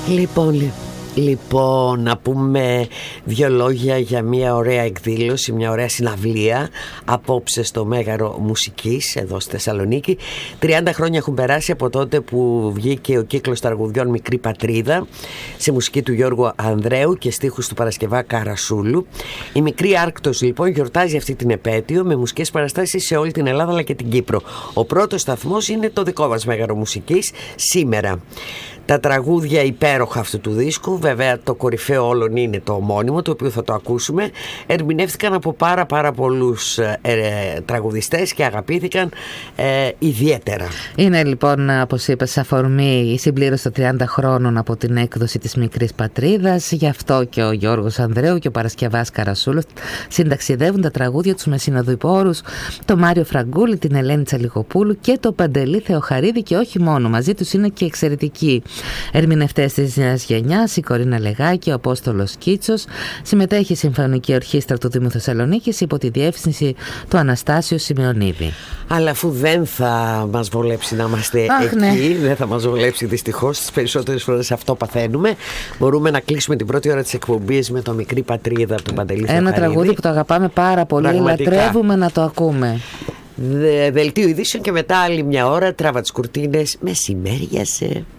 Λοιπόν, να πούμε δύο λόγια για μια ωραία εκδήλωση, μια ωραία συναυλία απόψε στο Μέγαρο Μουσικής εδώ στη Θεσσαλονίκη. 30 χρόνια έχουν περάσει από τότε που βγήκε ο κύκλος τραγουδιών Μικρή Πατρίδα σε μουσική του Γιώργου Ανδρέου και στίχους του Παρασκευά Καρασούλου. Η Μικρή Άρκτος λοιπόν γιορτάζει αυτή την επέτειο με μουσικές παραστάσεις σε όλη την Ελλάδα αλλά και την Κύπρο. Ο πρώτος σταθμός είναι το δικό μας Μέγαρο Μουσικής σήμερα. Τα τραγούδια υπέροχα αυτού του δίσκου, βέβαια το κορυφαίο όλων είναι το ομώνυμο, το οποίο θα το ακούσουμε, ερμηνεύτηκαν από πάρα πολλούς τραγουδιστές και αγαπήθηκαν ιδιαίτερα. Είναι λοιπόν, όπως είπες, αφορμή η συμπλήρωση των 30 χρόνων από την έκδοση της Μικρής Πατρίδας. Γι' αυτό και ο Γιώργος Ανδρέου και ο Παρασκευάς Καρασούλος συνταξιδεύουν τα τραγούδια τους με συνοδοιπόρους το Μάριο Φραγκούλη, την Ελένη Τσαλιγοπούλου και το Παντελή Θεοχαρίδη, και όχι μόνο, μαζί τους είναι και εξαιρετικοί ερμηνευτές της νέας γενιάς, η Κορίνα Λεγάκη, ο Απόστολος Κίτσος. Συμμετέχει η Συμφωνική Ορχήστρα του Δήμου Θεσσαλονίκης υπό τη διεύθυνση του Αναστάσιου Σημειονίδη. Αλλά αφού δεν θα μας βολέψει να είμαστε εκεί, δεν θα μας βολέψει δυστυχώς, τις περισσότερες φορές αυτό παθαίνουμε, μπορούμε να κλείσουμε την πρώτη ώρα της εκπομπής με το Μικρή Πατρίδα του Παντελή Θεοχαρίδη. Ένα τραγούδι που το αγαπάμε πάρα πολύ, λατρεύουμε να το ακούμε. Δελτίο ειδήσεων και μετά άλλη μια ώρα, τράβα τις κουρτίνες, μεσημέριασε.